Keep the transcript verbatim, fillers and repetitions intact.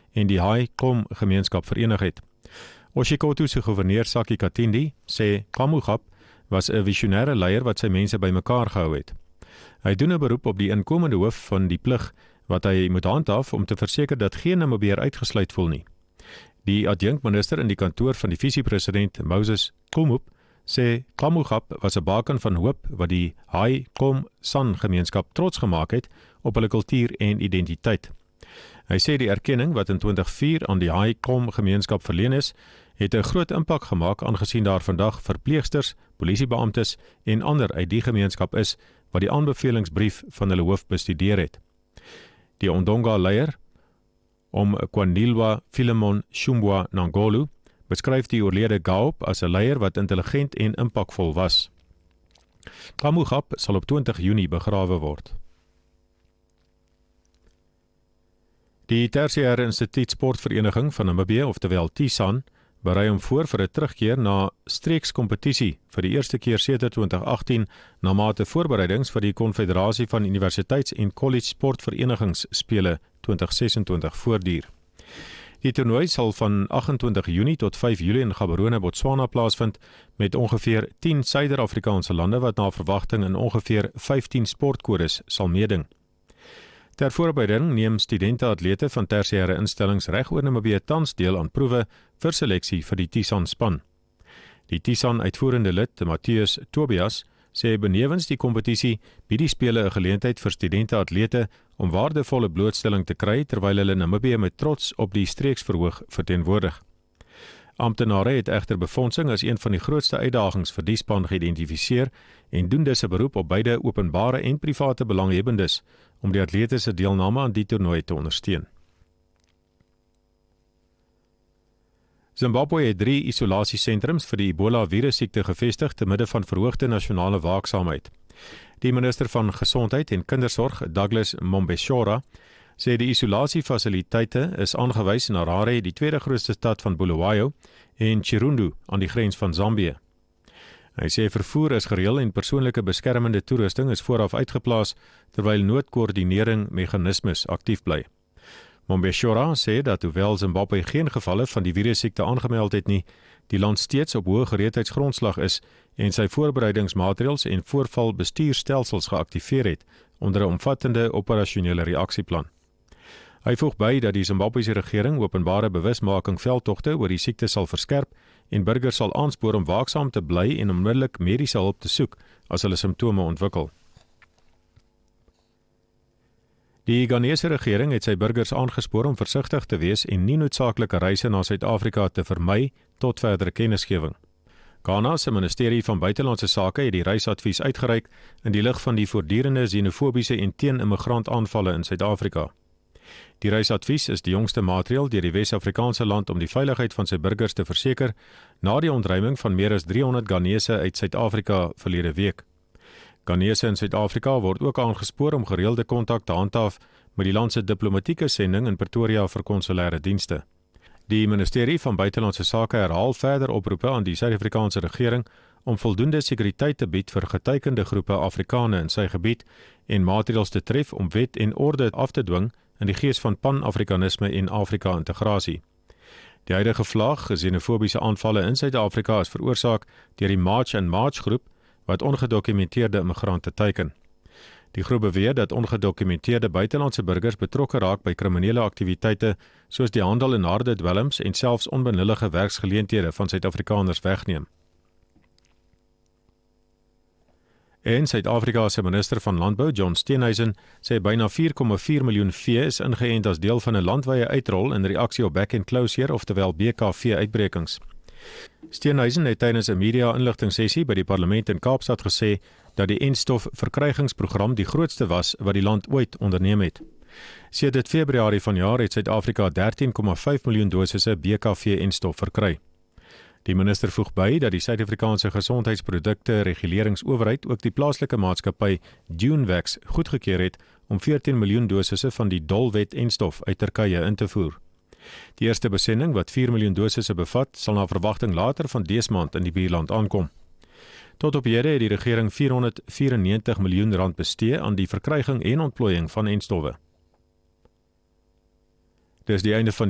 en die Haai-Kom gemeenskap verenig het. Oshikoto se gouverneur Saki Katindi sê Kamugap was 'n visionêre leier wat sy mense bymekaar gehou het. Hy doen 'n beroep op die inkomende hoof van die plig wat hy moet handhaaf om te verseker dat geen Namibier uitgesluit voel nie. Die adjunkminister in die kantoor van die visiepresident Moses Kumup sê Kamugap was 'n baken van hoop wat die Haai-Kom San gemeenskap trots gemaak het op hulle kultuur en identiteit. Hy sê die erkenning wat in twintig oh vier aan die Haai-Kom gemeenskap verleen is, het 'n groot impak gemaak aangesien daar vandag verpleegsters, polisiebeamptes en ander uit die gemeenskap is wat die aanbevelingsbrief van hulle hoof bestudeer het. Die Ondonga-leier, om Kwanilwa Philemon Shumbwa Nangolu, beskryf die oorlede Gaup as 'n leier wat intelligent en impakvol was. Kamugap sal op twintig Junie begrawe word. Die Tersiêre Instituut Sportvereniging van Namibië, oftewel TISAN, berei hom voor vir 'n terugkeer na streekskompetisie vir die eerste keer sedert twintig agttien na mate voorbereidings vir die Konfederasie van Universiteits- en College Sportverenigings spele twintig ses en twintig voortduur. Die toernooi sal van agt en twintig Junie tot vyf Julie in Gaborone, Botswana plaasvind met ongeveer tien Suider-Afrikaanse lande wat na verwagting in ongeveer vyftien sportkodes sal meeding. Ter voorbereiding neem studente-atlete van tersiêre instellings reg oor Namibië tans deel aan proewe vir seleksie vir die TISAN span. Die TISAN uitvoerende lid, Matthias Tobias, sê benewens die kompetisie bied die spele 'n geleentheid vir studente-atlete om waardevolle blootstelling te kry terwyl hulle Namibië met trots op die streeksverhoog verteenwoordig. Amptenare het egter befondsing as een van die grootste uitdagings vir die span geïdentifiseer en doen dus 'n beroep op beide openbare en private belanghebbendes om die atlete se deelname aan die toernooi te ondersteun. Zimbabwe het drie isolasiesentrums vir die Ebola-virussiekte gevestig te midde van verhoogde nasionale waaksaamheid. Die minister van Gesondheid en Kindersorg, Douglas Mombeshora, sê die isolasiefasiliteite is aangewys in Harare, die tweede grootste stad van Bulawayo, en Chirundu aan die grens van Zambië. Hy sê vervoer is gereël en persoonlike beskermende toerusting is vooraf uitgeplaas terwyl noodkoördinering meganismes aktief bly. Mombeshora sê dat hoewel Zimbabwe geen gevalle van die virussiekte aangemeld het nie, die land steeds op hoë gereedheidsgrondslag is en sy voorbereidingsmaatreëls en voorvalbestuurstelsels geaktiveer het onder 'n omvattende operasionele reaksieplan. Hy voeg by dat die Zimbabwese regering openbare bewusmaking veldtogte oor die siekte sal verskerp en burgers sal aanspoor om waaksaam te bly en onmiddellik mediese hulp te soek as hulle simptome ontwikkel. Die Ghanese regering het sy burgers aangespoor om versigtig te wees en nie noodsaaklike reise na Suid-Afrika te vermy tot verdere kennisgewing. Ghana se ministerie van buitelandse sake het die reisadvies uitgereik in die lig van die voortdurende xenofobiese en teen-immigrant aanvalle in Suid-Afrika. Die reisadvies is die jongste maatreël deur die Wes-Afrikaanse land om die veiligheid van sy burgers te verseker na die ontruiming van meer as driehonderd Ghanese uit Suid-Afrika verlede week. Ghanese in Suid-Afrika word ook aangespoor om gereelde kontak te handhaaf met die land se diplomatieke sending in Pretoria vir konsulêre dienste. Die ministerie van buitelandse sake herhaal verder oproepe aan die Suid-Afrikaanse regering om voldoende sekuriteit te bied vir geteikende groepe Afrikane in sy gebied en maatreëls te tref om wet en orde af te dwing in die gees van pan-Afrikanisme en Afrika-integrasie. Die huidige vlaag, xenofobiese aanvalle in Suid-Afrika is veroorsaak deur die March and March groep wat ongedokumenteerde immigrante teiken. Die groep beweer dat ongedokumenteerde buitelandse burgers betrokke raak by kriminele aktiwiteite soos die handel in harde dwelms en selfs onbenullige werksgeleenthede van Suid-Afrikaners wegneem. En Suid-Afrika se minister van Landbou, John Steenhuisen, sê byna vier komma vier miljoen vee is ingeënt as deel van 'n landwyse uitrol in reaksie op back and closure, oftewel B K V-uitbrekings. Steenhuisen het tydens 'n media-inligtingsessie by die parlement in Kaapstad gesê dat die enstof-verkrygingsprogram die grootste was wat die land ooit onderneem het. Sedert Februarie vanjaar het Suid-Afrika dertien komma vyf miljoen dosisse B K V-enstof verkry. Die minister voeg by dat die Suid-Afrikaanse gesondheidsprodukte reguleringsowerheid ook die plaaslike maatskappy Dunewax goedgekeur het om veertien miljoen dosisse van die dolwet-enstof uit Turkye in te voer. Die eerste besending wat vier miljoen dosisse bevat, sal na verwagting later van dese maand in die buurland aankom. Tot op hede het die regering vierhonderdvyrennegentig miljoen rand bestee aan die verkryging en ontplooiing van enstowwe. Dis die einde van